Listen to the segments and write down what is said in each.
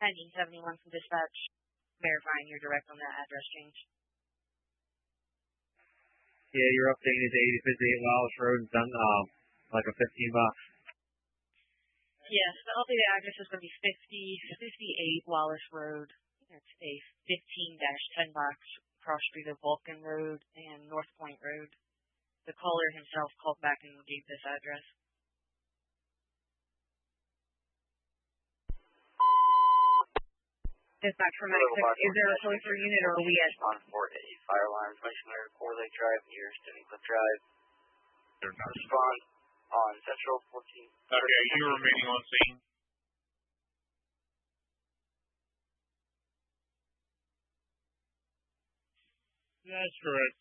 Pending 71 from dispatch, verifying you're direct on that address change. Yeah, your update is 8058 Wallace Road and done, like a $15. Yes, the updated address is going to be 5058 Wallace Road. It's a 15-10 box cross street of Vulcan Road and North Point Road. The caller himself called back and gave this address. Dispatch from Medic 6, is there a closer unit or are we at? On 48 fire alarms, Missionary, Core Lake Drive, near Stony Cliff Drive. Respond on Central 14. Okay, you remaining on scene. That's correct.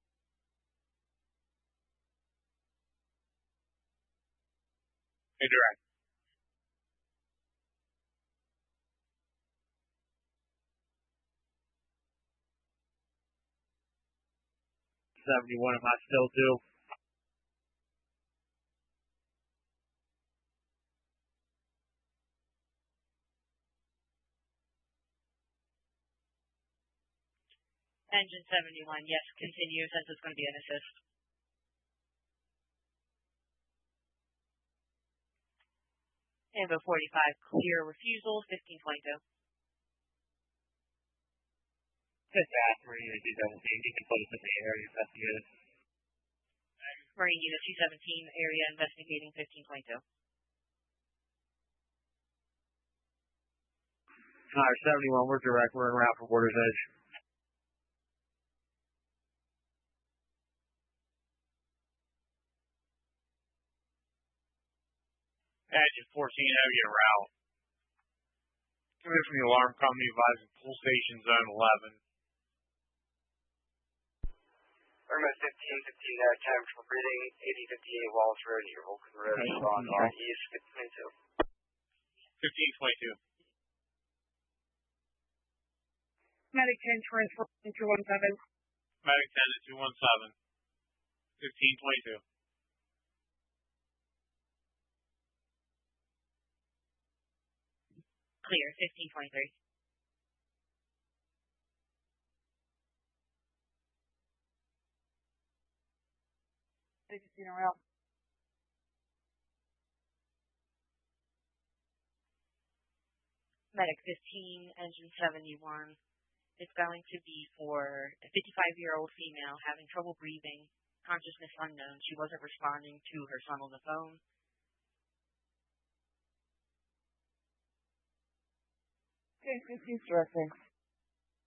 Hey, direct. Am I still due? Engine 71, yes, continue since it's going to be an assist. Tango 45, clear refusal, 1522. Marine Unit C-17, decomposed in the area investigated. Marine Unit C-17, area investigating 1522. Alright, 71, we're direct, we're en route for Water's Edge. Engine 14 heavy en route. Coming from the alarm company advising full station zone 11. Irma 15, 15 time for breathing, 8058 Wallace Road near Vulcan Road, on Northeast 1522. 1522. Medic 10, transfer 217. Medic 10 to 217. 1522. Clear, 1523. Medic 15, engine 71. It's going to be for a 55-year-old female having trouble breathing, consciousness unknown. She wasn't responding to her son on the phone. Okay, 15 directing.